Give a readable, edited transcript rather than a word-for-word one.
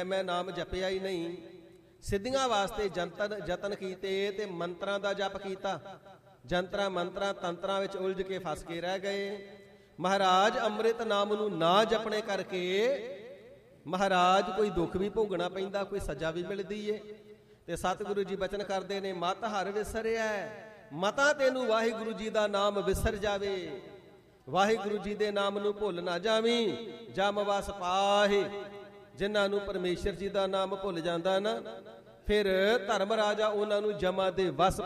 ਮੈਂ ਨਾਮ ਜਪਿਆ ਹੀ ਨਹੀਂ। ਸਿੱਧੀਆਂ ਵਾਸਤੇ ਯਤਨ ਕੀਤੇ ਤੇ ਮੰਤਰਾਂ ਦਾ ਜਪ ਕੀਤਾ। ਜੰਤਰਾਂ ਮੰਤਰਾਂ ਤੰਤਰਾਂ ਵਿੱਚ ਉਲਝ ਕੇ ਫਸ ਕੇ ਰਹਿ ਗਏ। ਮਹਾਰਾਜ ਅੰਮ੍ਰਿਤ ਨਾਮ ਨੂੰ ਨਾ ਜਪਣੇ ਕਰਕੇ ਮਹਾਰਾਜ ਕੋਈ ਦੁੱਖ ਵੀ ਭੋਗਣਾ ਪੈਂਦਾ, ਕੋਈ ਸਜ਼ਾ ਵੀ ਮਿਲਦੀ ਏ। ਤੇ ਸਤਿਗੁਰੂ ਜੀ ਬਚਨ ਕਰਦੇ ਨੇ, ਮਤ ਹਰ ਵਿਸਰਿਆ, ਮਤਾ ਤੈਨੂੰ ਵਾਹਿਗੁਰੂ ਜੀ ਦਾ ਨਾਮ ਵਿਸਰ ਜਾਵੇ। ਵਾਹਿਗੁਰੂ ਜੀ ਦੇ ਨਾਮ ਨੂੰ ਭੁੱਲ ਨਾ ਜਾਵੀਂ, ਜਮ ਵਸ ਪਾਹੇ। ਜਿਨ੍ਹਾਂ ਨੂੰ ਪਰਮੇਸ਼ਰ ਜੀ ਦਾ ਨਾਮ ਭੁੱਲ ਜਾਂਦਾ ਨਾ, ਫਿਰ ਧਰਮ ਰਾਜਾ ਉਹਨਾਂ ਨੂੰ ਜਮਾਂ ਦੇ ਵਸ